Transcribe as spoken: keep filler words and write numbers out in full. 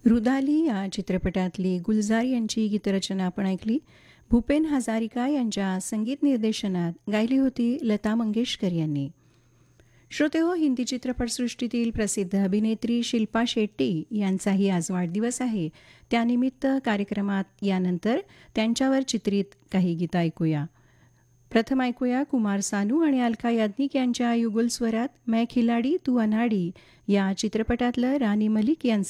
रुदाली या चित्रपटातली गुलजार यांची गीतरचना आपण ऐकली. भूपेन हजारिका यांच्या संगीत निर्देशनात गायली होती लता मंगेशकर यांनी. श्रोतेहो, हिंदी चित्रपटसृष्टीतील प्रसिद्ध अभिनेत्री शिल्पा शेट्टी यांचाही आज वाढदिवस आहे. त्यानिमित्त कार्यक्रमात यानंतर त्यांच्यावर चित्रित काही गीतं ऐकूया. प्रथम ऐकूया कुमार सानू आणि अलका याज्ञिक यांच्या युगल स्वरात मैं खिलाडी तू अनाडी या चित्रपटातलं राणी मलिक यांचं